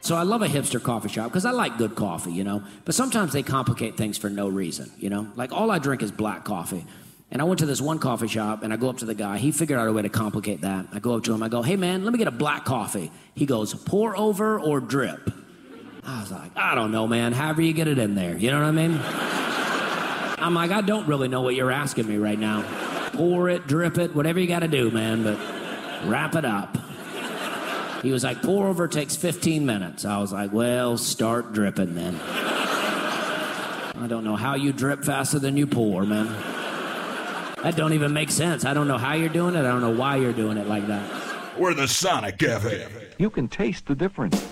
So I love a hipster coffee shop because I like good coffee, you know. But sometimes they complicate things for no reason, you know. Like all I drink is black coffee. And I went to this one coffee shop and I go up to the guy. He figured out a way to complicate that. I go up to him. I go, hey, man, let me get a black coffee. He goes, pour over or drip? I was like, I don't know, man. However you get it in there. You know what I mean? I'm like, I don't really know what you're asking me right now. Pour it, drip it, whatever you got to do, man. But wrap it up. He was like, pour over takes 15 minutes. I was like, well, start dripping then. I don't know how you drip faster than you pour, man. That don't even make sense. I don't know how you're doing it. I don't know why you're doing it like that. We're the Sonic Cafe. You can taste the difference.